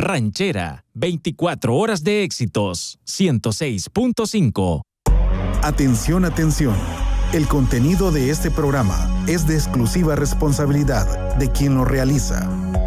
Ranchera, 24 horas de éxitos, 106.5. Atención, atención. El contenido de este programa es de exclusiva responsabilidad de quien lo realiza.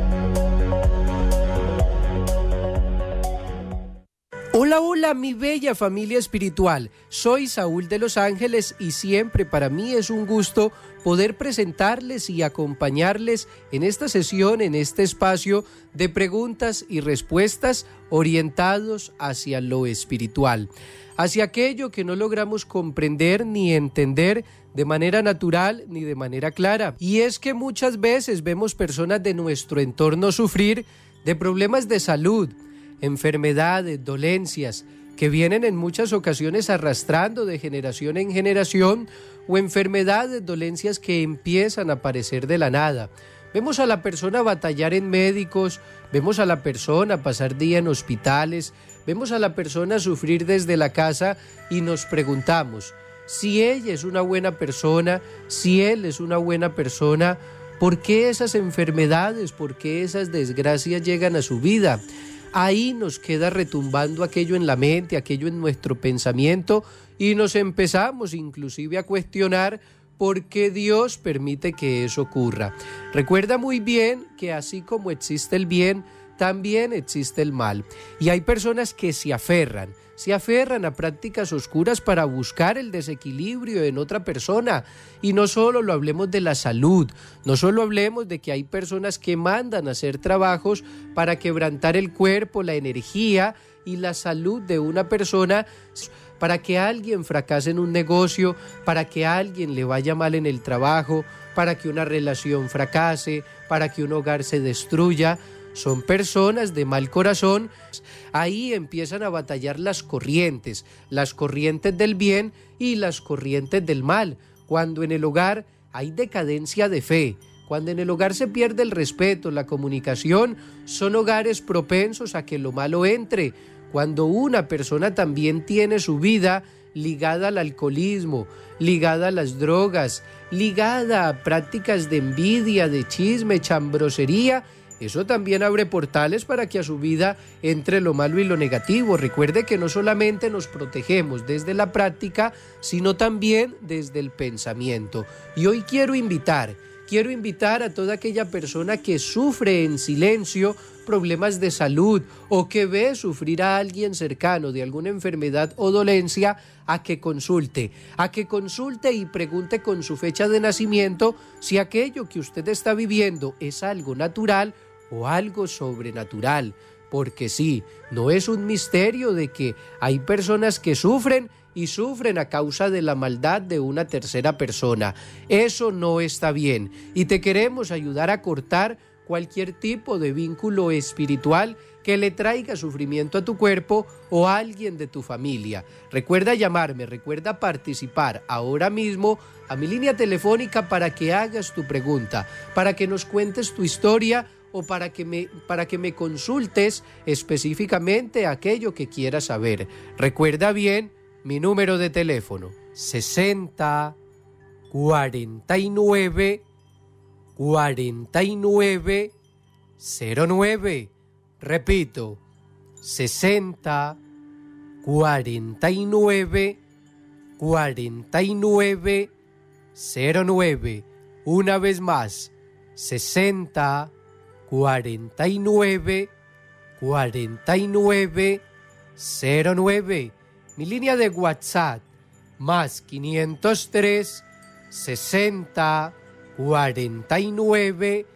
Hola, hola, mi bella familia espiritual. Soy Saúl de Los Ángeles y siempre para mí es un gusto poder presentarles y acompañarles en esta sesión, en este espacio de preguntas y respuestas orientados hacia lo espiritual, hacia aquello que no logramos comprender ni entender de manera natural ni de manera clara. Y es que muchas veces vemos personas de nuestro entorno sufrir de problemas de salud, enfermedades, dolencias, que vienen en muchas ocasiones arrastrando de generación en generación, o enfermedades, dolencias que empiezan a aparecer de la nada. Vemos a la persona batallar en médicos, vemos a la persona pasar día en hospitales, vemos a la persona sufrir desde la casa y nos preguntamos, si ella es una buena persona, si él es una buena persona, ¿por qué esas enfermedades, por qué esas desgracias llegan a su vida? Ahí nos queda retumbando aquello en la mente, aquello en nuestro pensamiento y nos empezamos inclusive a cuestionar por qué Dios permite que eso ocurra. Recuerda muy bien que así como existe el bien, también existe el mal. Y hay personas que se aferran a prácticas oscuras para buscar el desequilibrio en otra persona. Y no solo lo hablemos de la salud, no solo hablemos de que hay personas que mandan a hacer trabajos para quebrantar el cuerpo, la energía y la salud de una persona, para que alguien fracase en un negocio, para que a alguien le vaya mal en el trabajo, para que una relación fracase, para que un hogar se destruya. Son personas de mal corazón. Ahí empiezan a batallar las corrientes del bien y las corrientes del mal. Cuando en el hogar hay decadencia de fe, cuando en el hogar se pierde el respeto, la comunicación, son hogares propensos a que lo malo entre. Cuando una persona también tiene su vida ligada al alcoholismo, ligada a las drogas, ligada a prácticas de envidia, de chisme, chambrosería, eso también abre portales para que a su vida entre lo malo y lo negativo. Recuerde que no solamente nos protegemos desde la práctica, sino también desde el pensamiento. Y hoy quiero invitar a toda aquella persona que sufre en silencio problemas de salud o que ve sufrir a alguien cercano de alguna enfermedad o dolencia a que consulte y pregunte con su fecha de nacimiento si aquello que usted está viviendo es algo natural o algo sobrenatural, porque sí, no es un misterio de que hay personas que sufren a causa de la maldad de una tercera persona. Eso no está bien y te queremos ayudar a cortar cualquier tipo de vínculo espiritual que le traiga sufrimiento a tu cuerpo o a alguien de tu familia. Recuerda llamarme, recuerda participar ahora mismo a mi línea telefónica para que hagas tu pregunta, para que nos cuentes tu historia o para que me consultes específicamente aquello que quieras saber. Recuerda bien mi número de teléfono, 60 49 49 09. Repito, 60 49 49 09. Una vez más, 60 49 49 09. Mi línea de WhatsApp, más 503 60 49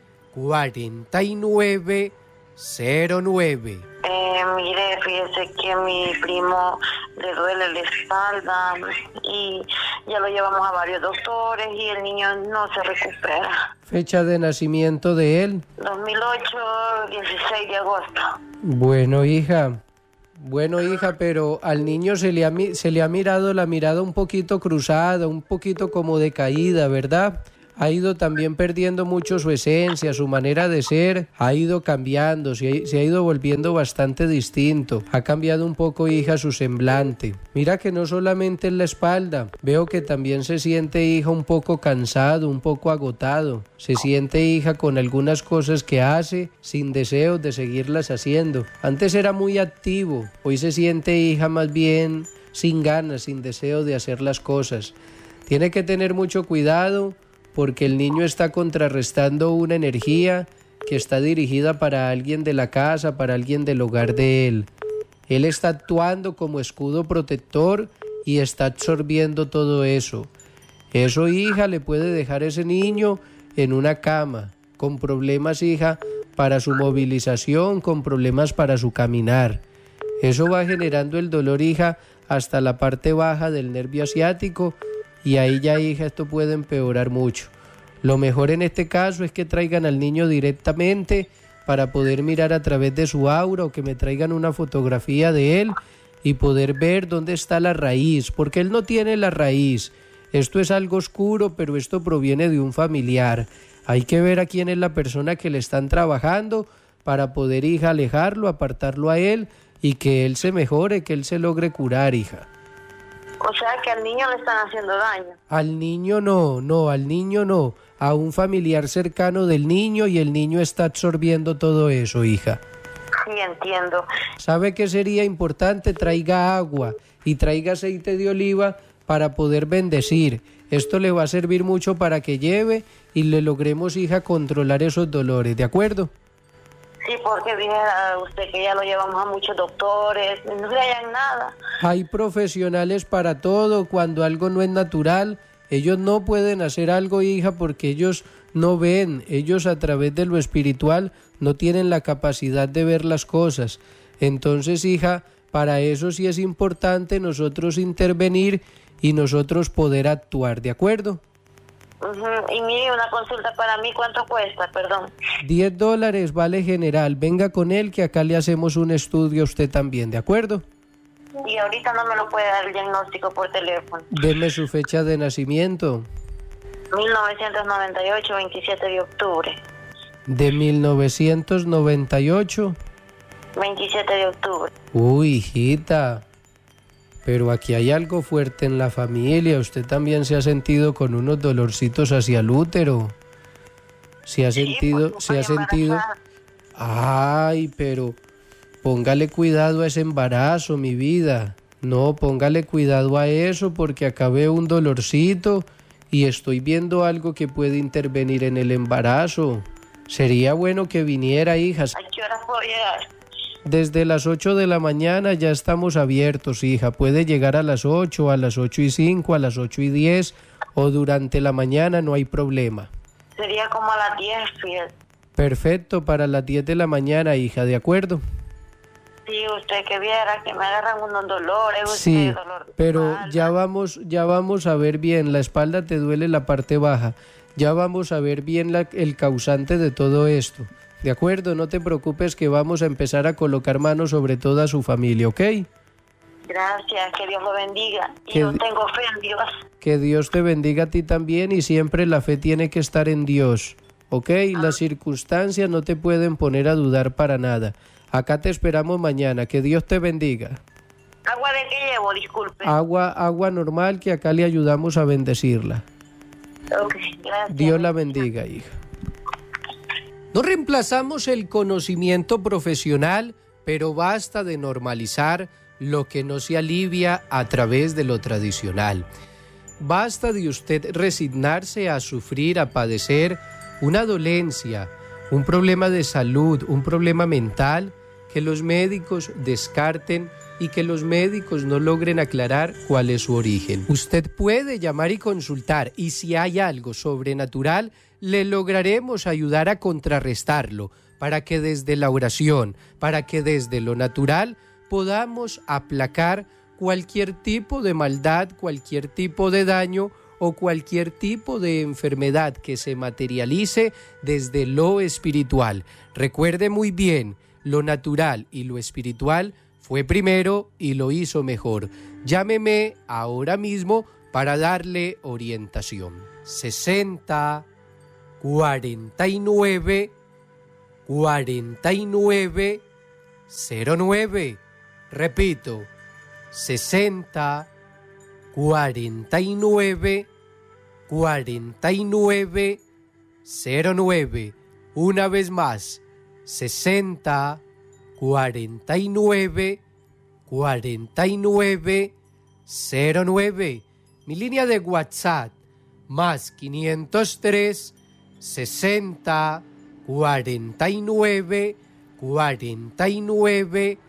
49 09. Mire, fíjese que a mi primo le duele la espalda y ya lo llevamos a varios doctores y el niño no se recupera. ¿Fecha de nacimiento de él? 2008, 16 de agosto. Bueno, hija, pero al niño se le ha mirado la mirada un poquito cruzada, un poquito como decaída, ¿verdad? ha ido también perdiendo mucho su esencia, su manera de ser, ha ido cambiando, se ha ido volviendo bastante distinto. Ha cambiado un poco, hija, su semblante. Mira que no solamente en la espalda, veo que también se siente, hija, un poco cansado, un poco agotado. Se siente, hija, con algunas cosas que hace sin deseo de seguirlas haciendo. Antes era muy activo, hoy se siente, hija, más bien sin ganas, sin deseo de hacer las cosas. Tiene que tener mucho cuidado porque el niño está contrarrestando una energía que está dirigida para alguien de la casa, para alguien del hogar de él. Él está actuando como escudo protector y está absorbiendo todo eso. Eso, hija, le puede dejar a ese niño en una cama, con problemas, hija, para su movilización, con problemas para su caminar. Eso va generando el dolor, hija, hasta la parte baja del nervio asiático, y ahí ya, hija, esto puede empeorar mucho. Lo mejor en este caso es que traigan al niño directamente para poder mirar a través de su aura, o que me traigan una fotografía de él y poder ver dónde está la raíz, porque él no tiene la raíz. Esto es algo oscuro, pero esto proviene de un familiar. Hay que ver a quién es la persona que le están trabajando para poder, hija, alejarlo, apartarlo a él y que él se mejore, que él se logre curar, hija. O sea que al niño le están haciendo daño. Al niño no, al niño no. A un familiar cercano del niño, y el niño está absorbiendo todo eso, hija. Sí, entiendo. ¿Sabe qué sería importante? Traiga agua y traiga aceite de oliva para poder bendecir. Esto le va a servir mucho para que lleve y le logremos, hija, controlar esos dolores, ¿de acuerdo? Sí, porque dije a usted que ya lo llevamos a muchos doctores, no le hayan nada. Hay profesionales para todo. Cuando algo no es natural, ellos no pueden hacer algo, hija, porque ellos no ven. Ellos, a través de lo espiritual, no tienen la capacidad de ver las cosas. Entonces, hija, para eso sí es importante nosotros intervenir y nosotros poder actuar, ¿de acuerdo? Y mire, una consulta para mí, ¿cuánto cuesta? Perdón. $10 vale, general. Venga con él, que acá le hacemos un estudio a usted también, ¿de acuerdo? Y ahorita no me lo puede dar el diagnóstico por teléfono. Deme su fecha de nacimiento. 1998, 27 de octubre. De 1998. 27 de octubre. Uy, hijita. Pero aquí hay algo fuerte en la familia. Usted también se ha sentido con unos dolorcitos hacia el útero. Se ha sentido. Ay, pero póngale cuidado a ese embarazo, mi vida. No, póngale cuidado a eso, porque acá veo un dolorcito y estoy viendo algo que puede intervenir en el embarazo. Sería bueno que viniera, hijas. ¿A qué hora puedo llegar? Desde las 8 de la mañana ya estamos abiertos, hija. Puede llegar a las 8, a las 8:05, a las 8:10 o durante la mañana, no hay problema. Sería como a las 10, fíjate. Perfecto, para las 10 de la mañana, hija, ¿de acuerdo? Sí, usted que viera que me agarran unos dolores. Sí, dolor pero espalda. ya vamos a ver bien. La espalda te duele, la parte baja. Ya vamos a ver bien el causante de todo esto. ¿De acuerdo? No te preocupes, que vamos a empezar a colocar manos sobre toda su familia, ¿ok? Gracias, que Dios lo bendiga. Y yo tengo fe en Dios. Que Dios te bendiga a ti también, y siempre la fe tiene que estar en Dios, ¿ok? Las circunstancias no te pueden poner a dudar para nada. Acá te esperamos mañana. Que Dios te bendiga. ¿Agua de qué llevo? Disculpe. Agua normal, que acá le ayudamos a bendecirla. Ok, gracias. Dios la bendiga, hija. No reemplazamos el conocimiento profesional, pero basta de normalizar lo que no se alivia a través de lo tradicional. Basta de usted resignarse a sufrir, a padecer una dolencia, un problema de salud, un problema mental, que los médicos descarten y que los médicos no logren aclarar cuál es su origen. Usted puede llamar y consultar, y si hay algo sobrenatural, le lograremos ayudar a contrarrestarlo, para que desde la oración, para que desde lo natural podamos aplacar cualquier tipo de maldad, cualquier tipo de daño o cualquier tipo de enfermedad que se materialice desde lo espiritual. Recuerde muy bien, lo natural y lo espiritual fue primero y lo hizo mejor. Llámeme ahora mismo para darle orientación. 60 49 49 09. Repito, 60 49 49 09. Una vez más, 60 49 49 09. Mi línea de WhatsApp, más 503 60 49 49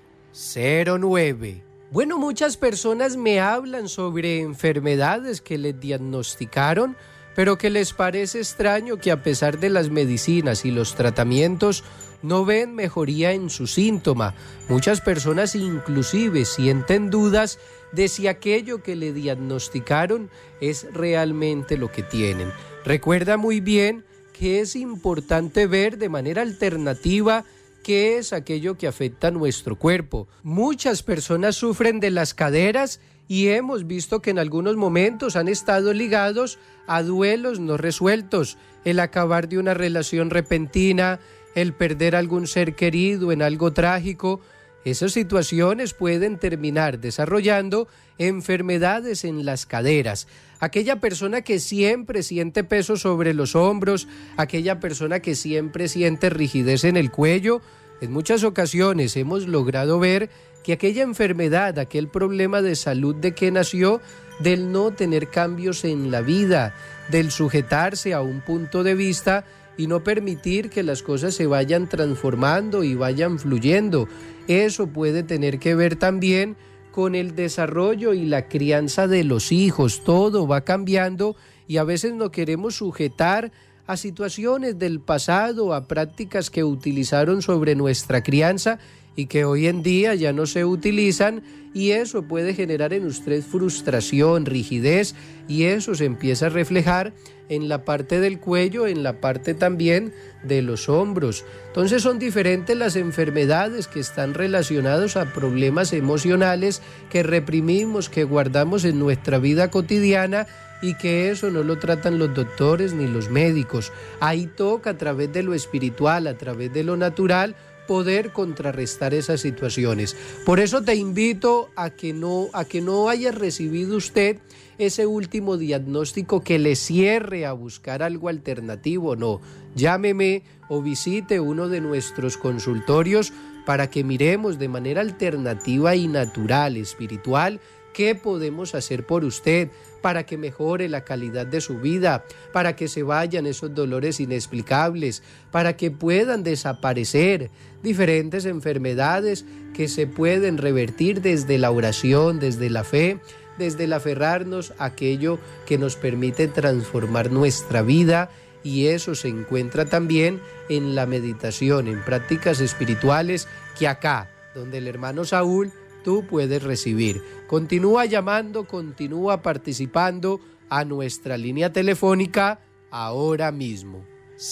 09. Bueno, muchas personas me hablan sobre enfermedades que les diagnosticaron, pero que les parece extraño que a pesar de las medicinas y los tratamientos no ven mejoría en su síntoma. Muchas personas inclusive sienten dudas de si aquello que le diagnosticaron es realmente lo que tienen. Recuerda muy bien que es importante ver de manera alternativa qué es aquello que afecta a nuestro cuerpo. Muchas personas sufren de las caderas y hemos visto que en algunos momentos han estado ligados a duelos no resueltos, el acabar de una relación repentina, el perder algún ser querido en algo trágico. Esas situaciones pueden terminar desarrollando enfermedades en las caderas. Aquella persona que siempre siente peso sobre los hombros, aquella persona que siempre siente rigidez en el cuello, en muchas ocasiones hemos logrado ver que aquella enfermedad, aquel problema de salud de que nació, del no tener cambios en la vida, del sujetarse a un punto de vista y no permitir que las cosas se vayan transformando y vayan fluyendo. Eso puede tener que ver también con el desarrollo y la crianza de los hijos. Todo va cambiando y a veces no queremos sujetar a situaciones del pasado, a prácticas que utilizaron sobre nuestra crianza y que hoy en día ya no se utilizan, y eso puede generar en usted frustración, rigidez, y eso se empieza a reflejar en la parte del cuello, en la parte también de los hombros. Entonces son diferentes las enfermedades que están relacionadas a problemas emocionales que reprimimos, que guardamos en nuestra vida cotidiana, y que eso no lo tratan los doctores ni los médicos. Ahí toca a través de lo espiritual, a través de lo natural, poder contrarrestar esas situaciones. Por eso te invito a que no haya recibido usted ese último diagnóstico que le cierre a buscar algo alternativo. No, llámeme o visite uno de nuestros consultorios para que miremos de manera alternativa y natural, espiritual, qué podemos hacer por usted para que mejore la calidad de su vida, para que se vayan esos dolores inexplicables, para que puedan desaparecer diferentes enfermedades que se pueden revertir desde la oración, desde la fe, desde el aferrarnos a aquello que nos permite transformar nuestra vida, y eso se encuentra también en la meditación, en prácticas espirituales que acá, donde el hermano Saúl, tú puedes recibir. Continúa llamando, continúa participando a nuestra línea telefónica ahora mismo.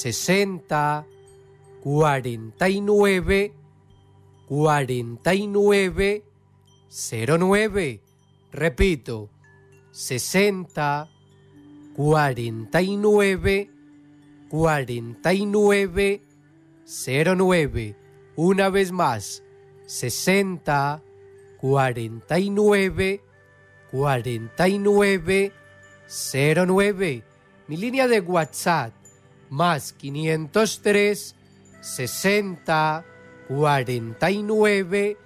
60 49 49 09. Repito, 60 49 49 09. Una vez más, 60 49 49 09. Mi línea de WhatsApp, más 503 60 49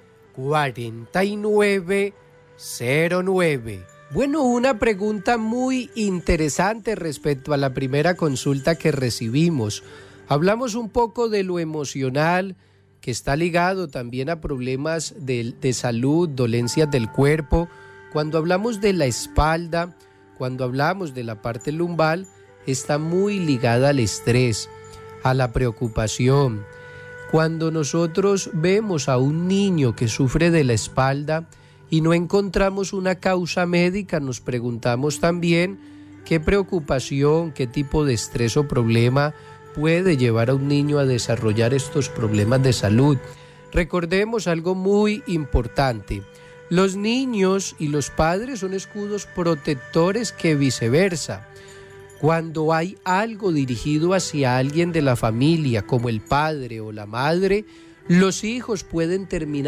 49 09. Bueno, una pregunta muy interesante respecto a la primera consulta que recibimos. Hablamos un poco de lo emocional, que está ligado también a problemas de salud, dolencias del cuerpo. Cuando hablamos de la espalda, cuando hablamos de la parte lumbar, está muy ligada al estrés, a la preocupación. Cuando nosotros vemos a un niño que sufre de la espalda y no encontramos una causa médica, nos preguntamos también qué preocupación, qué tipo de estrés o problema puede llevar a un niño a desarrollar estos problemas de salud. Recordemos algo muy importante. Los niños y los padres son escudos protectores que viceversa. Cuando hay algo dirigido hacia alguien de la familia, como el padre o la madre, los hijos pueden terminar